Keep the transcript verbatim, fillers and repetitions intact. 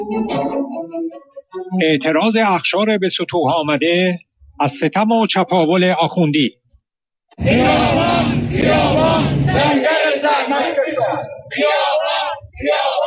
اعتراض اخشار به سطوح آمده از ستم و چپاول آخوندی. خیابان خیابان سنگر زحمت کشان، خیابان خیابان